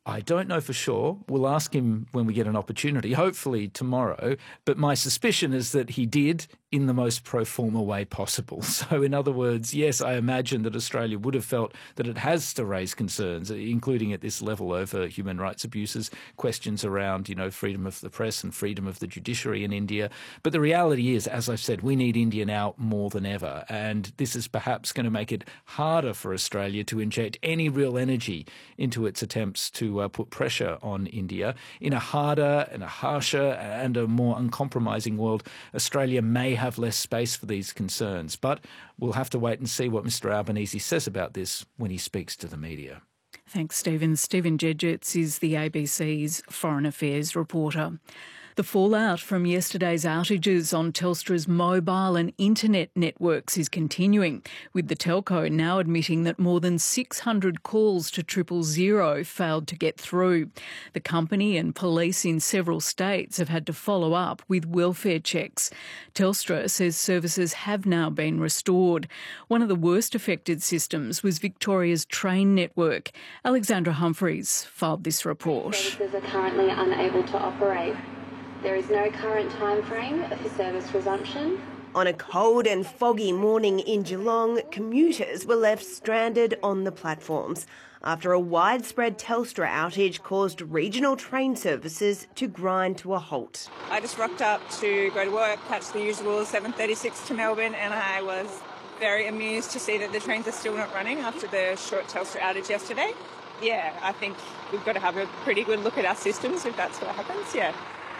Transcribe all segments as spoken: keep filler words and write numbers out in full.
I don't know for sure. We'll ask him when we get an opportunity, hopefully tomorrow. But my suspicion is that he did in the most pro forma way possible. So in other words, yes, I imagine that Australia would have felt that it has to raise concerns, including at this level over human rights abuses, questions around, you know, freedom of the press and freedom of the judiciary in India. But the reality is, as I've said, we need India now more than ever. And this is perhaps going to make it harder for Australia to inject any real energy into its attempts to uh, put pressure on India. In a harder and a harsher and a more uncompromising world, Australia may have less space for these concerns. But we'll have to wait and see what Mr Albanese says about this when he speaks to the media. Thanks, Stephen. Stephen Jedgetts is the A B C's Foreign Affairs reporter. The fallout from yesterday's outages on Telstra's mobile and internet networks is continuing, with the telco now admitting that more than six hundred calls to triple zero failed to get through. The company and police in several states have had to follow up with welfare checks. Telstra says services have now been restored. One of the worst affected systems was Victoria's train network. Alexandra Humphreys filed this report. Services are currently unable to operate. There is no current time frame for service resumption. On a cold and foggy morning in Geelong, commuters were left stranded on the platforms after a widespread Telstra outage caused regional train services to grind to a halt. I just rocked up to go to work, catch the usual seven thirty-six to Melbourne, and I was very amused to see that the trains are still not running after the short Telstra outage yesterday. Yeah, I think we've got to have a pretty good look at our systems if that's what happens, yeah.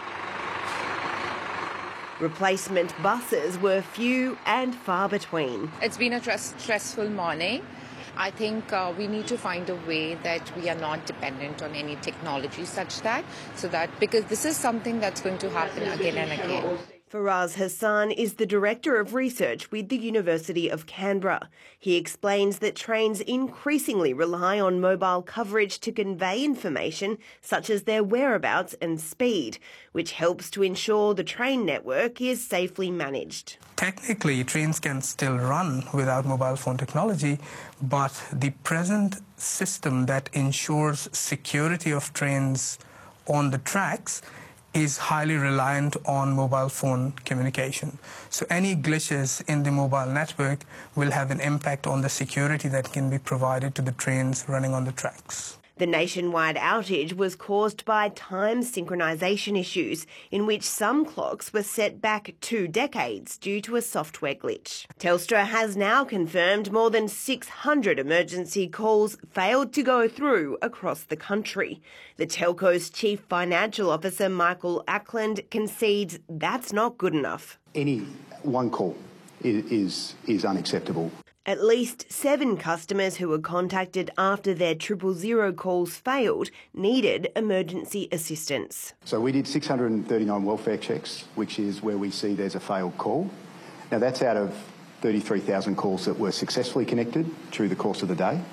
Replacement buses were few and far between. It's been a stress- stressful morning. I think uh, we need to find a way that we are not dependent on any technology such that, so that, because this is something that's going to happen again and again. Faraz Hassan is the Director of Research with the University of Canberra. He explains that trains increasingly rely on mobile coverage to convey information such as their whereabouts and speed, which helps to ensure the train network is safely managed. Technically, trains can still run without mobile phone technology, but the present system that ensures security of trains on the tracks is highly reliant on mobile phone communication. So any glitches in the mobile network will have an impact on the security that can be provided to the trains running on the tracks. The nationwide outage was caused by time synchronisation issues, in which some clocks were set back two decades due to a software glitch. Telstra has now confirmed more than six hundred emergency calls failed to go through across the country. The telco's chief financial officer, Michael Ackland, concedes that's not good enough. Any one call is, is, is unacceptable. At least seven customers who were contacted after their triple zero calls failed needed emergency assistance. So we did six hundred thirty-nine welfare checks, which is where we see there's a failed call. Now that's out of thirty-three thousand calls that were successfully connected through the course of the day.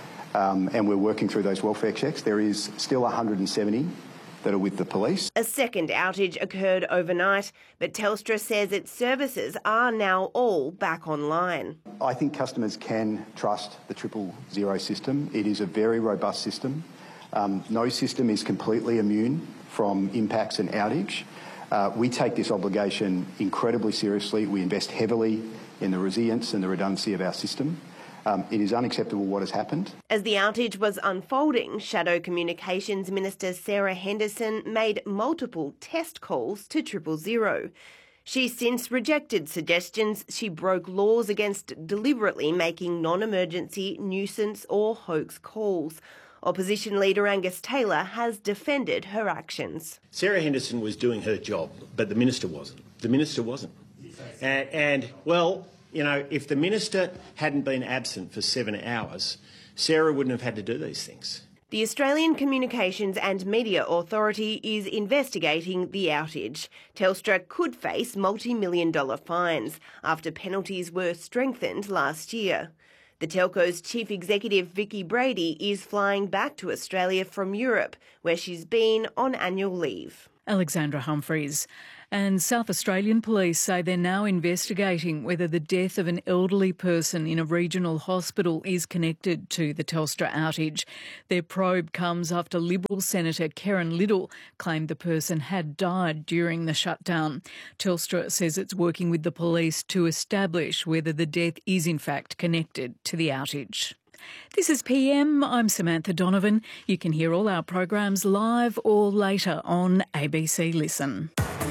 Um, and we're working through those welfare checks. There is still one hundred seventy that are with the police. A second outage occurred overnight, but Telstra says its services are now all back online. I think customers can trust the triple zero system. It is a very robust system. Um, no system is completely immune from impacts and outage. Uh, we take this obligation incredibly seriously. We invest heavily in the resilience and the redundancy of our system. Um, it is unacceptable what has happened. As the outage was unfolding, Shadow Communications Minister Sarah Henderson made multiple test calls to triple zero. She's since rejected suggestions she broke laws against deliberately making non-emergency, nuisance or hoax calls. Opposition leader Angus Taylor has defended her actions. Sarah Henderson was doing her job, but the minister wasn't. The minister wasn't. And, and well... You know, if the minister hadn't been absent for seven hours, Sarah wouldn't have had to do these things. The Australian Communications and Media Authority is investigating the outage. Telstra could face multi-million dollar fines after penalties were strengthened last year. The telco's chief executive, Vicki Brady, is flying back to Australia from Europe, where she's been on annual leave. Alexandra Humphreys. And South Australian police say they're now investigating whether the death of an elderly person in a regional hospital is connected to the Telstra outage. Their probe comes after Liberal Senator Karen Liddle claimed the person had died during the shutdown. Telstra says it's working with the police to establish whether the death is in fact connected to the outage. This is P M. I'm Samantha Donovan. You can hear all our programs live or later on A B C Listen.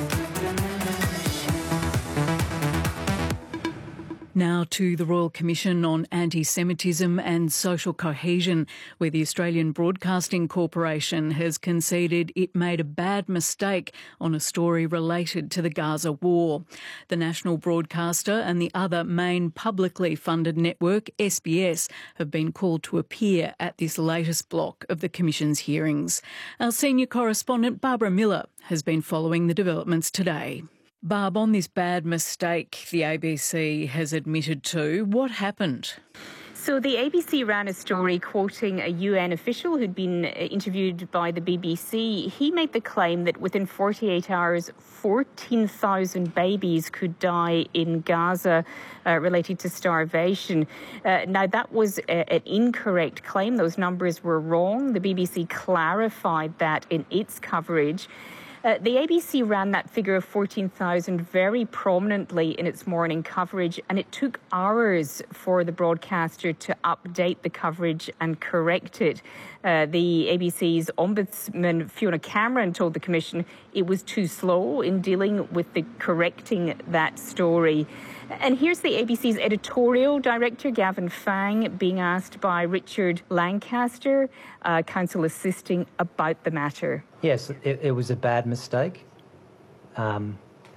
Now to the Royal Commission on Anti-Semitism and Social Cohesion, where the Australian Broadcasting Corporation has conceded it made a bad mistake on a story related to the Gaza war. The national broadcaster and the other main publicly funded network, S B S, have been called to appear at this latest block of the Commission's hearings. Our senior correspondent, Barbara Miller, has been following the developments today. Barb, on this bad mistake the A B C has admitted to, what happened? So the A B C ran a story quoting a U N official who'd been interviewed by the B B C. He made the claim that within forty-eight hours, fourteen thousand babies could die in Gaza uh, related to starvation. Uh, now, that was a, an incorrect claim. Those numbers were wrong. The B B C clarified that in its coverage. Uh, the A B C ran that figure of fourteen thousand very prominently in its morning coverage, and it took hours for the broadcaster to update the coverage and correct it. Uh, the A B C's ombudsman, Fiona Cameron, told the Commission it was too slow in dealing with the correcting that story. And here's the A B C's editorial director, Gavin Fang, being asked by Richard Lancaster, uh, counsel assisting, about the matter. Yes, it, it was a bad mistake. Um,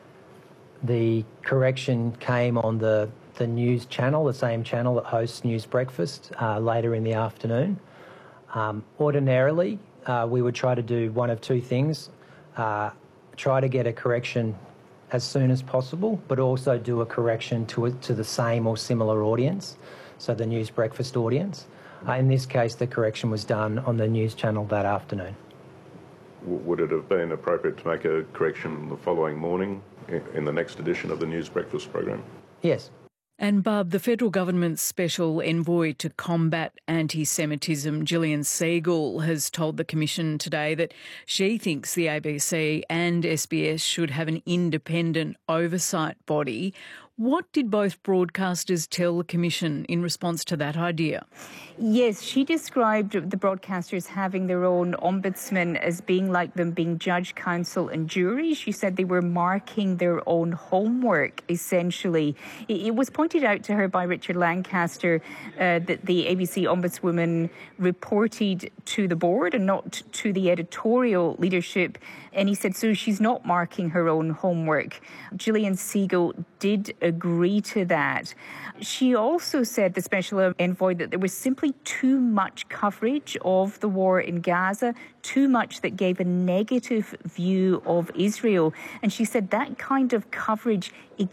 the correction came on the, the news channel, the same channel that hosts News Breakfast, uh, later in the afternoon. Um, ordinarily, uh, we would try to do one of two things. Uh, try to get a correction as soon as possible, but also do a correction to, a, to the same or similar audience, so the News Breakfast audience. Uh, in this case, the correction was done on the news channel that afternoon. Would it have been appropriate to make a correction the following morning in the next edition of the News Breakfast program? Yes. And Barb, the federal government's special envoy to combat anti-Semitism, Gillian Segal, has told the Commission today that she thinks the A B C and S B S should have an independent oversight body. What did both broadcasters tell the Commission in response to that idea? Yes, she described the broadcasters having their own ombudsman as being like them being judge, counsel and jury. She said they were marking their own homework, essentially. It was pointed out to her by Richard Lancaster uh, that the A B C ombudswoman reported to the board and not to the editorial leadership. And he said, so she's not marking her own homework. Gillian Segal did agree to that. She also said, the special envoy, that there was simply too much coverage of the war in Gaza, too much that gave a negative view of Israel. And she said that kind of coverage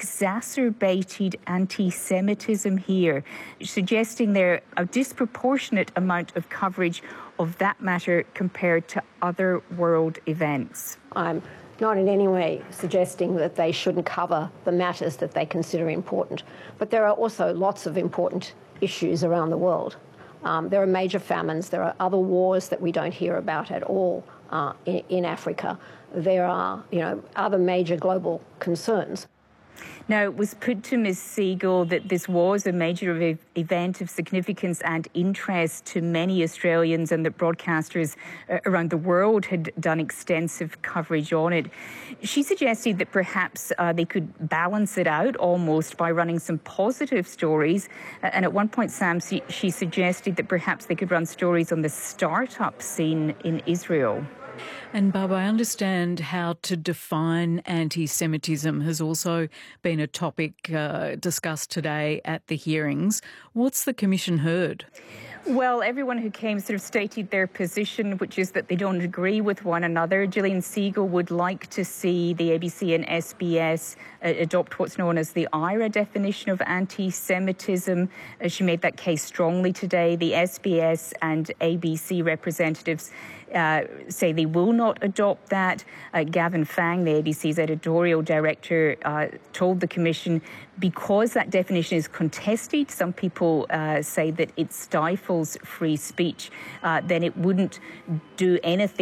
exacerbated anti-Semitism here, suggesting there a disproportionate amount of coverage of that matter compared to other world events. I'm not in any way suggesting that they shouldn't cover the matters that they consider important, but there are also lots of important issues around the world. Um, there are major famines. There are other wars that we don't hear about at all uh, in, in Africa. There are, you know, other major global concerns. Now, it was put to Miz Segal that this was a major ev- event of significance and interest to many Australians, and that broadcasters uh, around the world had done extensive coverage on it. She suggested that perhaps uh, they could balance it out almost by running some positive stories. Uh, and at one point, Sam, she, she suggested that perhaps they could run stories on the start-up scene in Israel. And Barb, I understand how to define anti-Semitism has also been a topic uh, discussed today at the hearings. What's the Commission heard? Well, everyone who came sort of stated their position, which is that they don't agree with one another. Gillian Segal would like to see the A B C and S B S uh, adopt what's known as the I R A definition of anti-Semitism. Uh, she made that case strongly today. The S B S and A B C representatives uh, say they they will not adopt that. Uh, Gavin Fang, the A B C's editorial director, uh, told the Commission because that definition is contested, some people uh, say that it stifles free speech, uh, then it wouldn't do anything